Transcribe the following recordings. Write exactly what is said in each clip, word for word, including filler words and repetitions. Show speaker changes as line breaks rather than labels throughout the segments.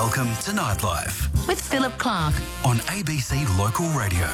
Welcome to Nightlife
with Philip Clark
on A B C Local Radio.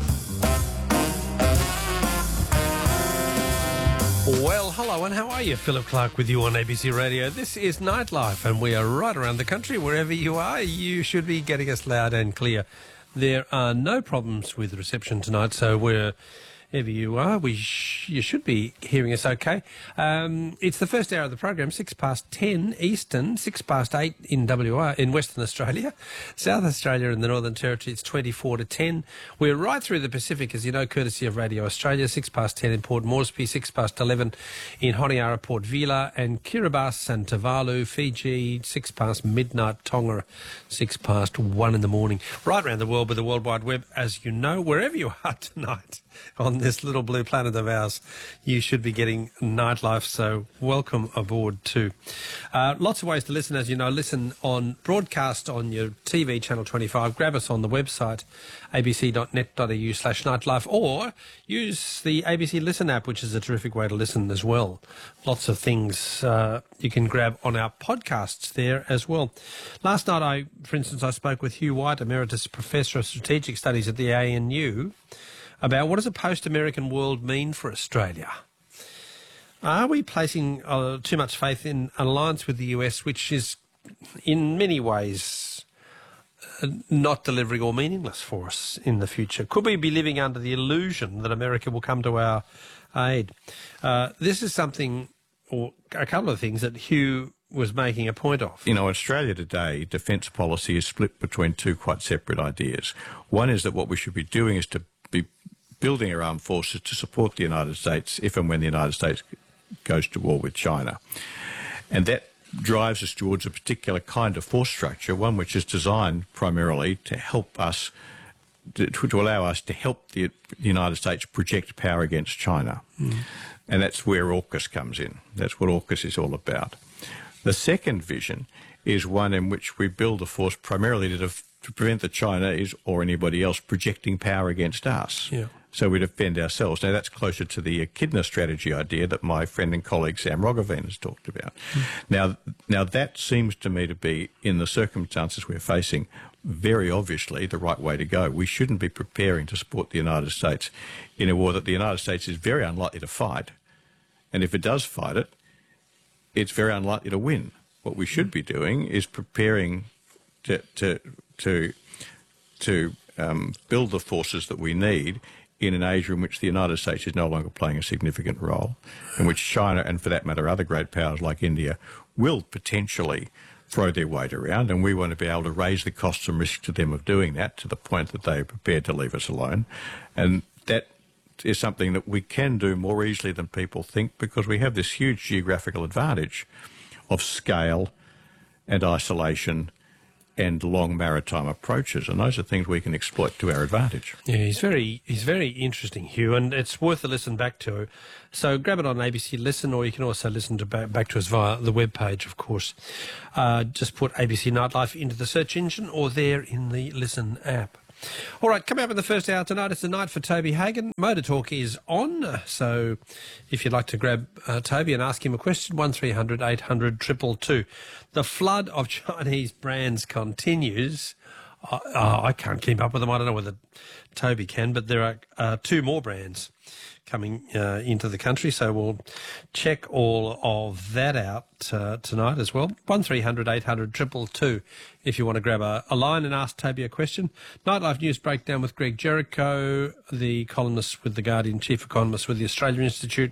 Well, hello and how are you? Philip Clark with you on A B C Radio. This is Nightlife and we are right around the country. Wherever you are, you should be getting us loud and clear. There are no problems with reception tonight, so wherever you are, we sh- you should be hearing us okay. Um, it's the first hour of the program, six past ten Eastern, six past eight in W A, in Western Australia. South Australia and the Northern Territory, it's twenty-four to ten. We're right through the Pacific, as you know, courtesy of Radio Australia, six past ten in Port Moresby, six past eleven in Honiara, Port Vila and Kiribati and Tuvalu, Fiji, six past midnight Tonga, six past one in the morning. Right around the world with the World Wide Web, as you know, wherever you are tonight on this little blue planet of ours, you should be getting Nightlife, so welcome aboard too. Uh, lots of ways to listen, as you know. Listen on broadcast on your T V, Channel twenty-five. Grab us on the website, abc.net.au slash nightlife, or use the A B C Listen app, which is a terrific way to listen as well. Lots of things uh, you can grab on our podcasts there as well. Last night, I, for instance, I spoke with Hugh White, Emeritus Professor of Strategic Studies at the A N U, about what does a post-American world mean for Australia? Are we placing uh, too much faith in an alliance with the U S, which is in many ways uh, not delivering or meaningless for us in the future? Could we be living under the illusion that America will come to our aid? Uh, this is something, or a couple of things that Hugh was making a point of.
You know, Australia today, defence policy is split between two quite separate ideas. One is that what we should be doing is to be building our armed forces to support the United States if and when the United States goes to war with China. And that drives us towards a particular kind of force structure, one which is designed primarily to help us, to, to allow us to help the United States project power against China. Mm. And that's where AUKUS comes in. That's what AUKUS is all about. The second vision is one in which we build a force primarily to, def- to prevent the Chinese or anybody else projecting power against us.
Yeah.
So we defend ourselves. Now, that's closer to the Echidna strategy idea that my friend and colleague Sam Roggeveen has talked about. Mm. Now, now, that seems to me to be, in the circumstances we're facing, very obviously the right way to go. We shouldn't be preparing to support the United States in a war that the United States is very unlikely to fight. And if it does fight it, it's very unlikely to win. What we should be doing is preparing to to to, to um, build the forces that we need in an age in which the United States is no longer playing a significant role, in which China, and for that matter other great powers like India, will potentially throw their weight around, and we want to be able to raise the costs and risk to them of doing that to the point that they are prepared to leave us alone. And that is something that we can do more easily than people think, because we have this huge geographical advantage of scale and isolation and long maritime approaches, and those are things we can exploit to our advantage.
Yeah, he's very he's very interesting, Hugh, and it's worth a listen back to. So grab it on A B C Listen, or you can also listen to back, back to us via the webpage, of course. Uh, just put A B C Nightlife into the search engine or there in the Listen app. All right, coming up in the first hour tonight, it's the night for Toby Hagen. Motor Talk is on, so if you'd like to grab uh, Toby and ask him a question, one three hundred eight hundred two two two. The flood of Chinese brands continues. Uh, oh, I can't keep up with them. I don't know whether Toby can, but there are uh, two more brands coming uh, into the country, so we'll check all of that out uh, tonight as well. one three hundred eight hundred two two two if you want to grab a, a line and ask Toby a question. Nightlife News Breakdown with Greg Jericho, the columnist with The Guardian, chief economist with the Australia Institute.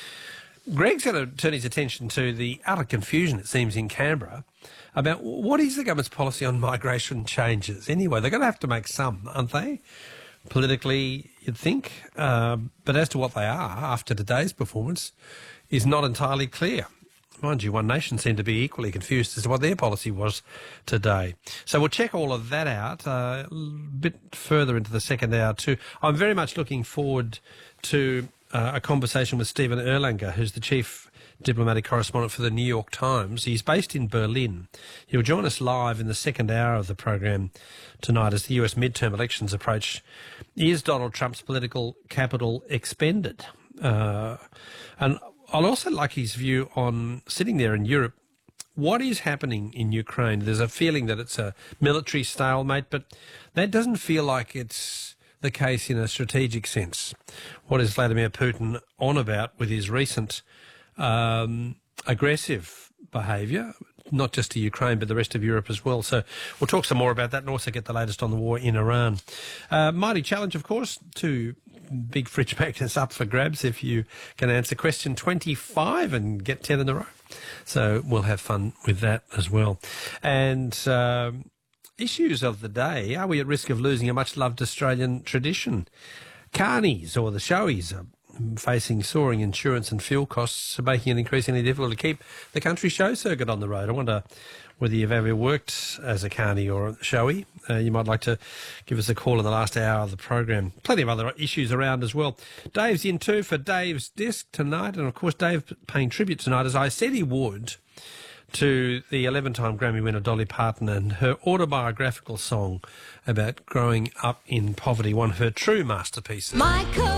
Greg's going to turn his attention to the utter confusion, it seems, in Canberra about what is the government's policy on migration changes. Anyway, they're going to have to make some, aren't they? Politically, you'd think. Uh, but as to what they are after today's performance is not entirely clear. Mind you, One Nation seemed to be equally confused as to what their policy was today. So we'll check all of that out uh, a bit further into the second hour too. I'm very much looking forward to uh, a conversation with Stephen Erlanger, who's the chief diplomatic correspondent for the New York Times. He's based in Berlin. He'll join us live in the second hour of the program tonight as the U S midterm elections approach. Is Donald Trump's political capital expended? Uh, and I'll also like his view on sitting there in Europe What is happening in Ukraine? There's a feeling that it's a military stalemate, but that doesn't feel like it's the case in a strategic sense. What is Vladimir Putin on about with his recent um, aggressive behaviour, not just to Ukraine but the rest of Europe as well? So we'll talk some more about that and also get the latest on the war in Iran. Uh, mighty challenge, of course, to big fridge magnets up for grabs if you can answer question twenty-five and get ten in a row. So we'll have fun with that as well. And um, issues of the day: are we at risk of losing a much-loved Australian tradition? Carnies, or the showies, are facing soaring insurance and fuel costs, making it increasingly difficult to keep the country show circuit on the road. I wonder whether you've ever worked as a carny or a showy. Uh, you might like to give us a call in the last hour of the program. Plenty of other issues around as well. Dave's in too for Dave's Disc tonight, and of course Dave paying tribute tonight, as I said he would, to the eleven-time Grammy winner Dolly Parton and her autobiographical song about growing up in poverty, one of her true masterpieces.
Michael